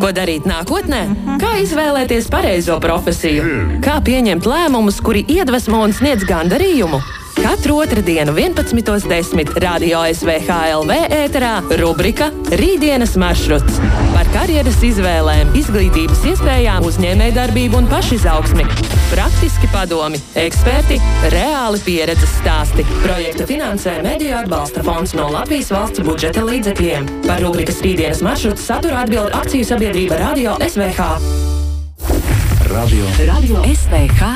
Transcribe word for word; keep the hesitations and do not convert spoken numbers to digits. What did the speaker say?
Ko darīt nākotnē? Kā izvēlēties pareizo profesiju? Kā pieņemt lēmumus, kuri iedvesmo un sniedz gandarījumu? Katru otrdienu vienpadsmitos desmit Radio S V H L V ēterā rubrika Rītdienas maršruts. Par karjeras izvēlēm, izglītības iespējām, uzņēmējdarbību un pašizaugsmi. Praktiski padomi, eksperti, reāli pieredzes stāsti. Projektu finansē Mediju atbalsta fonds no Latvijas valsts budžeta līdzekļiem. Par rubrikas Rītdienas maršruts satura atbild akciju sabiedrība Radio S V H. Radio, Radio S V H